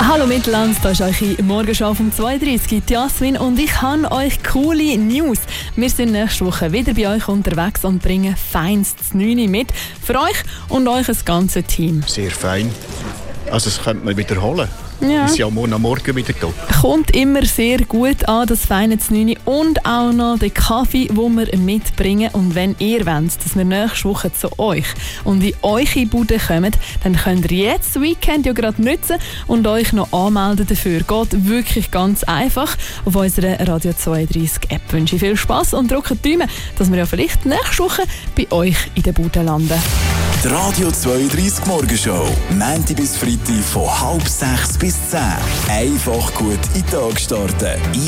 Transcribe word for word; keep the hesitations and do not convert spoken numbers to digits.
Hallo Mittelland, da ist eure Morgenschau um zweiunddreißig, die Jasmin, und ich habe euch coole News. Wir sind nächste Woche wieder bei euch unterwegs und bringen feinstes Neune mit für euch und euch das ganze Team. Sehr fein. Also das könnte man wiederholen. Ja. Ist ja am Morgen, am Morgen wieder da. Kommt immer sehr gut an, das feine Znüni, und auch noch den Kaffee, den wir mitbringen. Und wenn ihr wollt, dass wir nächste Woche zu euch und in eure Bude kommen, dann könnt ihr jetzt das Weekend ja gerade nutzen und euch noch anmelden dafür. Geht wirklich ganz einfach auf unserer Radio zweiunddreißig App. Ich wünsche viel Spass und drückt die Daumen, dass wir ja vielleicht nächste Woche bei euch in der Bude landen. Die Radio zweiunddreißig Morgenshow. Montag bis Freitag von halb sechs bis zehn. Einfach gut in den Tag starten.